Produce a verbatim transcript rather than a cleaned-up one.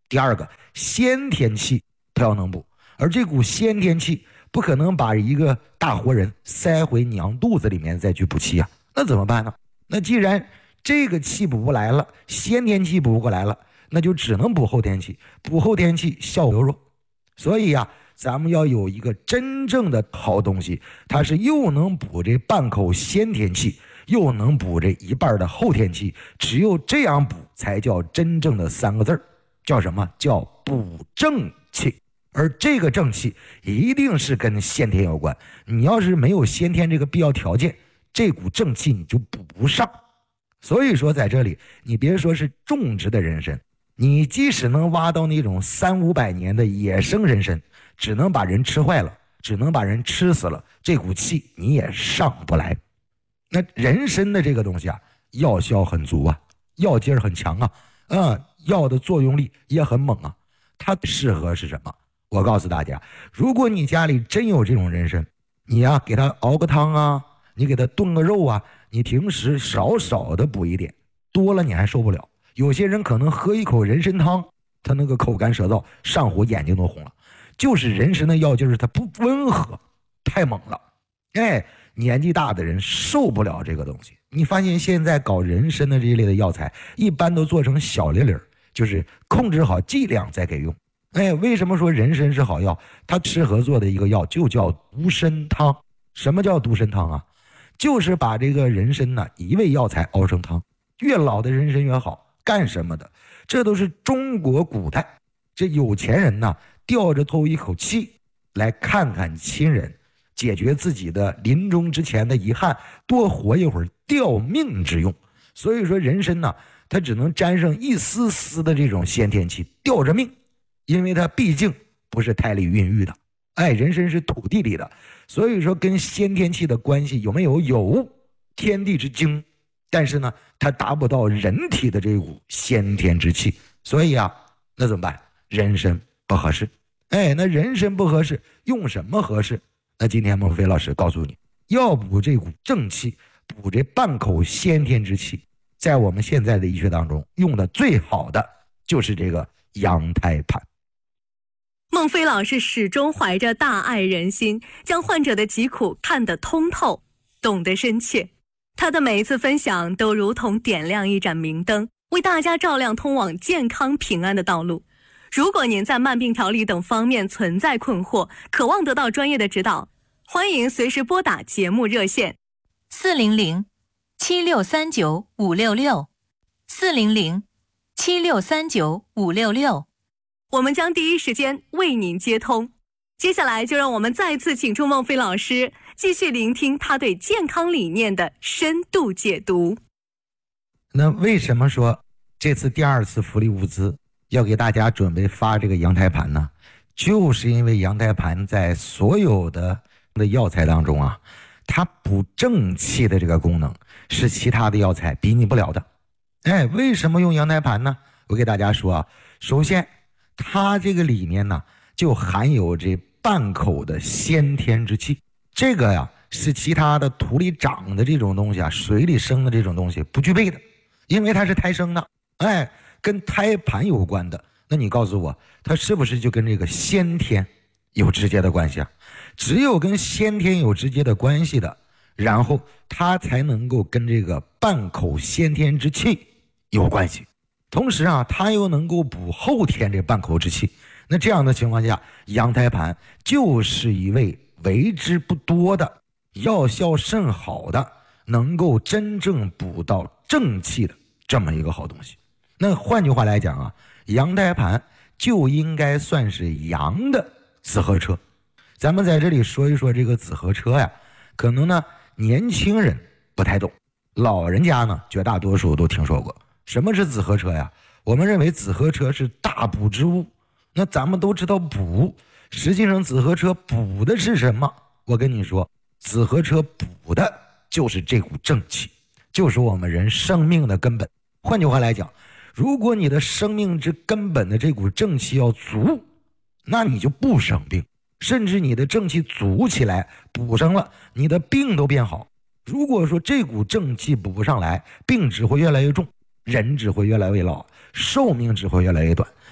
第二个，先天气它要能补，而这股先天气不可能把一个大活人塞回娘肚子里面再去补气啊，那怎么办呢？那既然这个气补不来了，先天气补不过来了，那就只能补后天气，补后天气效果弱。所以啊，咱们要有一个真正的好东西，它是又能补这半口先天气，又能补这一半的后天气，只有这样补才叫真正的三个字儿，叫什么？叫补正气。而这个正气一定是跟先天有关，你要是没有先天这个必要条件，这股正气你就补不上。所以说在这里，你别说是种植的人参，你即使能挖到那种三五百年的野生人参，只能把人吃坏了，只能把人吃死了，这股气你也上不来。那人参的这个东西啊，药效很足啊，药劲儿很强啊，嗯，药的作用力也很猛啊。它适合是什么？我告诉大家，如果你家里真有这种人参，你呀、啊、给它熬个汤啊，你给它炖个肉啊，你平时少少的补一点，多了你还受不了。有些人可能喝一口人参汤，他那个口干舌燥，上火，眼睛都红了，就是人参的药劲儿它不温和，太猛了。哎，年纪大的人受不了这个东西。你发现现在搞人参的这一类的药材，一般都做成小粒粒，就是控制好剂量再给用。哎，为什么说人参是好药？它适合做的一个药就叫独参汤。什么叫独参汤啊？就是把这个人参呢一味药材熬成汤，越老的人参越好。干什么的？这都是中国古代这有钱人呢吊着头一口气来看看亲人，解决自己的临终之前的遗憾，多活一会儿吊命之用。所以说人参呢，它只能沾上一丝丝的这种先天气，吊着命。因为它毕竟不是胎里孕育的，哎，人参是土地里的，所以说跟先天气的关系有没有？有，天地之精，但是呢，它达不到人体的这股先天之气，所以啊，那怎么办？人参不合适，哎，那人参不合适，用什么合适？那今天孟非老师告诉你，要补这股正气，补这半口先天之气，在我们现在的医学当中用的最好的就是这个羊胎盘。 孟非老师始终怀着大爱人心，将患者的疾苦看得通透，懂得深切。他的每一次分享都如同点亮一盏明灯，为大家照亮通往健康平安的道路。如果您在慢病调理等方面存在困惑，渴望得到专业的指导，欢迎随时拨打节目热线四零零七六三九五六六四零零七六三九五六六。 我们将第一时间为您接通。接下来就让我们再次请出孟非老师，继续聆听他对健康理念的深度解读。 那为什么说这次第二次福利物资要给大家准备发这个羊胎盘呢？就是因为羊胎盘在所有的的药材当中啊，它补正气的这个功能是其他的药材比拟不了的。哎，为什么用羊胎盘呢？我给大家说啊，首先它这个里面呢就含有这半口的先天之气，这个呀是其他的土里长的这种东西啊，水里生的这种东西不具备的，因为它是胎生的，哎，跟胎盘有关的。那你告诉我，它是不是就跟这个先天有直接的关系啊？只有跟先天有直接的关系的，然后它才能够跟这个半口先天之气有关系。同时啊，它又能够补后天这半口之气。那这样的情况下，羊胎盘就是一味为之不多的、药效甚好的，能够真正补到正气的这么一个好东西。那换句话来讲啊，羊胎盘就应该算是羊的紫河车。咱们在这里说一说这个紫河车呀，可能呢年轻人不太懂，老人家呢绝大多数都听说过。什么是紫河车呀？我们认为紫河车是大补之物。那咱们都知道补，实际上紫河车补的是什么？我跟你说，紫河车补的就是这股正气，就是我们人生命的根本。换句话来讲，如果你的生命之根本的这股正气要足，那你就不生病，甚至你的正气足起来，补上了，你的病都变好。如果说这股正气补不上来，病只会越来越重，人只会越来越老，寿命只会越来越短。